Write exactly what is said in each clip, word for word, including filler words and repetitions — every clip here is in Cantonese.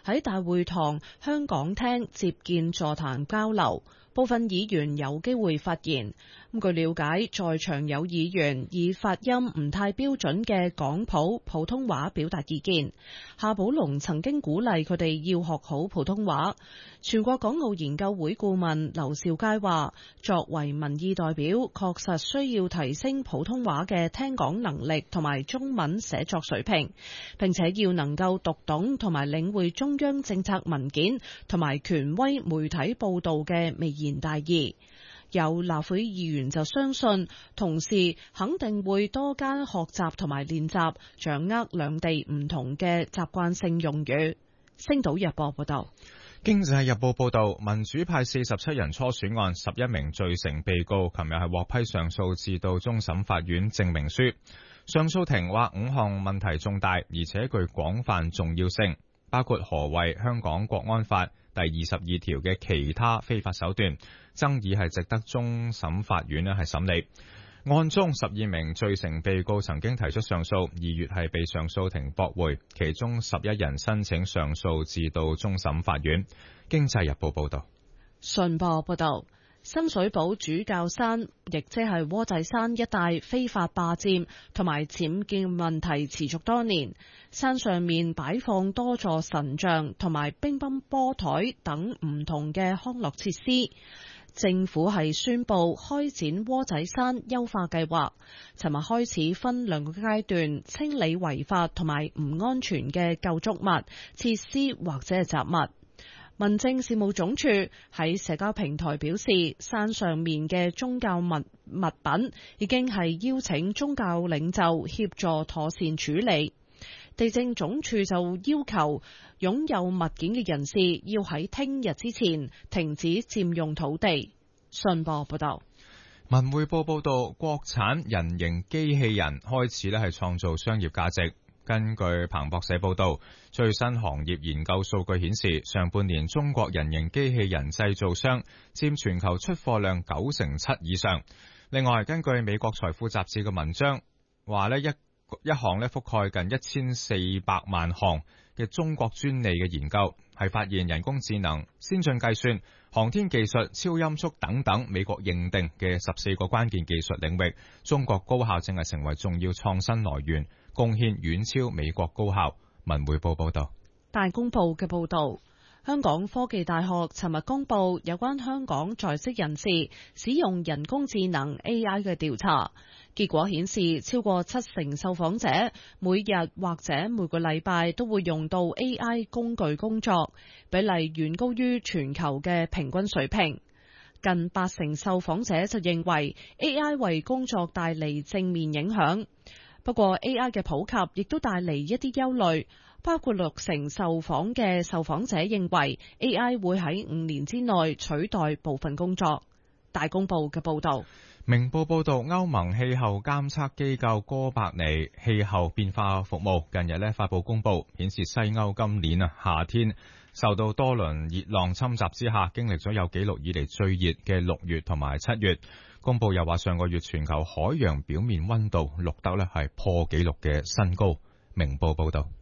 喺大會堂香港廳接見座談交流，部分議員有機會發言。咁據了解，在場有議員以發音唔太標準嘅港普普通話表達意見。夏寶龍曾經鼓勵佢哋要學好普通話。全國港澳研究會顧問劉兆佳話，作為民意代表，確實需要提升普通話嘅聽講能力同埋中文寫作水平，並且要能夠讀懂同埋領會中央政策文件同埋權威媒體報道嘅微言大義。有立會議員就相信，同事肯定會多加學習同埋練習，掌握兩地唔同嘅習慣性用語。星島日報報道。 經濟日報報道，民主派四十七人初選案十一名罪成被告，琴日係獲批上訴至到終審法院證明書。上訴庭話五項問題重大，而且具廣泛重要性，包括何謂香港國安法第二十二條嘅其他非法手段，爭議係值得終審法院咧係審理。案中十二名罪成被告曾經提出上訴，二月係被上訴庭駁回，其中十一人申請上訴至到終審法院。經濟日報報道。 信報報道，深水埗主教山，亦即係窩仔山一帶非法霸佔同埋僭建問題持續多年，山上面擺放多座神像同埋乒乓波台等唔同嘅康樂設施。政府係宣布開展窩仔山優化計劃，尋日開始分兩個階段清理違法同埋唔安全嘅構築物、設施或者係雜物。民政事務總署喺社交平台表示，山上面嘅宗教物物品已經係邀請宗教領袖協助妥善處理。地政總署就要求擁有物件嘅人士要喺聽日之前停止佔用土地。信報報道。 文匯報報道，國產人形機器人開始咧係創造商業價值。根據彭博社報道，最新行業研究數據顯示，上半年中國人形機器人製造商佔全球出貨量九成七以上。另外，根據美國財富雜誌嘅文章話咧，一一項咧覆蓋近一千四百萬項嘅中國專利嘅研究，係發現人工智能、先進計算、航天技術、超音速等等美國認定嘅十四個關鍵技術領域，中國高校正係成為重要創新來源，貢獻遠超美國高校。文匯報報道。 大公報嘅報道，香港科技大學尋日公布有關香港在職人士使用人工智能 A I 嘅調查。結果顯示，超過七成受訪者每日或者每個禮拜都會用到 A I 工具工作，比例遠高於全球嘅平均水平。近八成受訪者就認為 A I 為工作帶嚟正面影響。不過 A I 嘅普及亦都帶嚟一啲憂慮，包括六成受訪嘅受訪者認為 A I 會喺五年之內取代部分工作。大公報嘅報導。 明報報道，歐盟氣候監測機構哥白尼氣候變化服務近日咧發佈公佈，顯示西歐今年啊夏天受到多輪熱浪侵襲之下，經歷咗有紀錄以嚟最熱嘅六月同埋七月。公佈又話上個月全球海洋表面溫度錄得咧係破紀錄嘅新高。明報報道。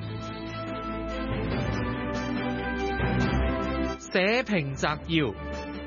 社評摘要。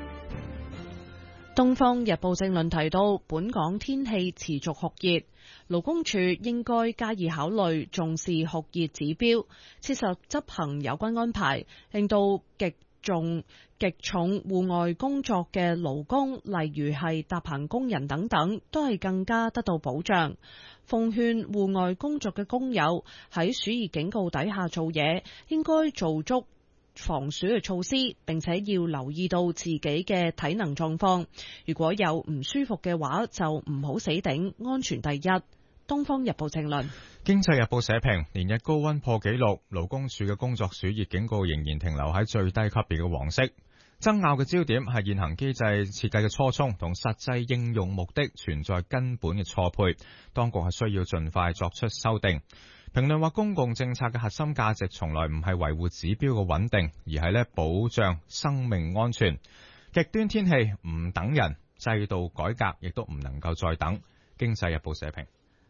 東方日報正論提到，本港天氣持續酷熱，勞工處應該加以考慮，重視酷熱指標，切實執行有關安排，令到極重極重戶外工作嘅勞工，例如係搭棚工人等等，都係更加得到保障。奉勸戶外工作嘅工友喺暑熱警告底下做嘢，應該做足防暑嘅措施，並且要留意到自己嘅體能狀況。如果有唔舒服嘅話，就唔好死頂，安全第一。東方日報正論。 經濟日報社評，連日高溫破紀錄，勞工處嘅工作暑熱警告仍然停留喺最低級別嘅黃色。爭拗嘅焦點係現行機制設計嘅初衷同實際應用目的存在根本嘅錯配，當局係需要盡快作出修訂。評論話，公共政策嘅核心價值從來唔係維護指標嘅穩定，而係咧保障生命安全。極端天氣唔等人，制度改革亦都唔能夠再等。經濟日報社評。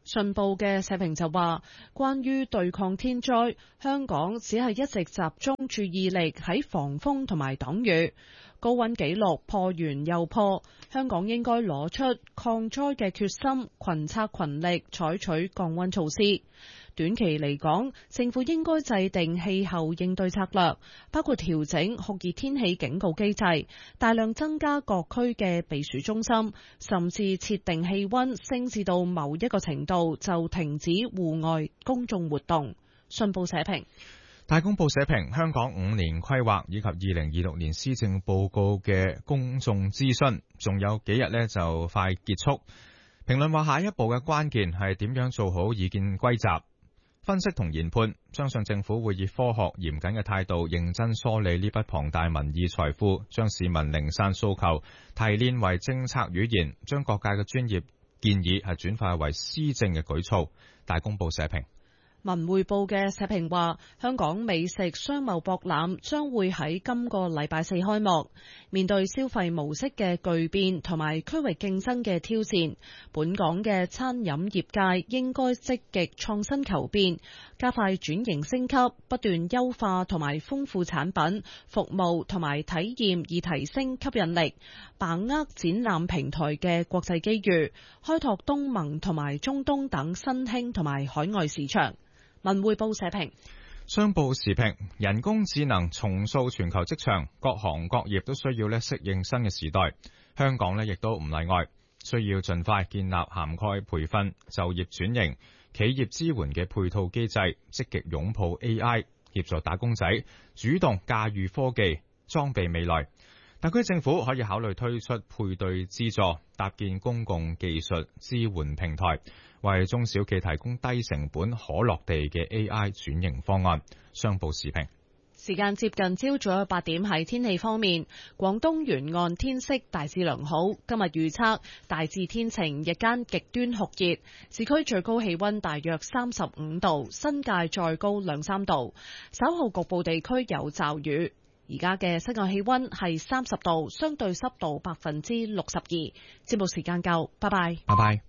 信報嘅社評就話，關於對抗天災，香港只係一直集中注意力喺防風同埋擋雨，高溫紀錄破完又破，香港應該攞出抗災嘅決心，群策群力採取降溫措施。短期嚟講，政府應該制定氣候應對策略，包括調整酷熱天氣警告機制，大量增加各區嘅避暑中心，甚至設定氣溫升至到某一個程度就停止戶外公眾活動。信報社評。 大公報社評，香港五年規劃以及二零二六年施政報告嘅公眾諮詢仲有幾日呢就快結束。評論話，下一步嘅關鍵係點樣做好意見歸集、分析同研判，相信政府會以科學嚴謹嘅態度認真梳理呢筆龐大民意財富，將市民零散訴求提煉為政策語言，將各界嘅專業建議係轉化為施政嘅舉措。大公報社評。 文匯報嘅社評話，香港美食商貿博覽將會喺今個禮拜四開幕。面對消費模式嘅巨變同埋區域競爭嘅挑戰，本港嘅餐飲業界應該積極創新求變，加快轉型升級，不斷優化同埋豐富產品、服務同埋體驗，以提升吸引力，把握展覽平台嘅國際機遇，開拓東盟同埋中東等新興同埋海外市場。文匯報社評。 商報時評，人工智能重塑全球職場，各行各業都需要咧適應新嘅時代，香港咧亦都唔例外，需要盡快建立涵蓋培訓、就業轉型、企業支援嘅配套機制，積極擁抱 A I， 協助打工仔主動駕馭科技，裝備未來。特區政府可以考慮推出配對資助，搭建公共技術支援平台，為中小企提供低成本可落地嘅 A I 轉型方案。商報時評。 時間接近朝早八點，喺天氣方面，廣東沿岸天色大致良好。今日預測大致天晴，日間極端酷熱，市區最高氣溫大約三十五度，新界再高兩三度。稍後局部地區有驟雨。而家嘅室外氣溫係三十度，相對濕度百分之六十二。節目時間夠，拜拜。 拜拜。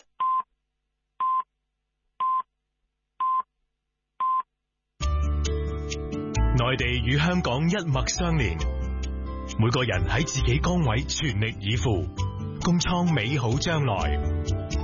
內地與香港一脈相連，每個人喺自己崗位全力以赴，共創美好將來。